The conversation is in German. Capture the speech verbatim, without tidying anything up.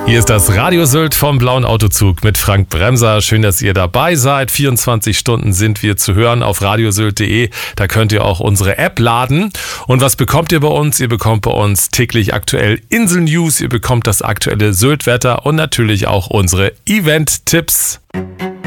Hier ist das Radio Sylt vom Blauen Autozug mit Frank Bremser. Schön, dass ihr dabei seid. vierundzwanzig Stunden sind wir zu hören auf radiosylt punkt de. Da könnt ihr auch unsere App laden. Und was bekommt ihr bei uns? Ihr bekommt bei uns täglich aktuell Insel-News. Ihr bekommt das aktuelle Sylt-Wetter und natürlich auch unsere Event-Tipps.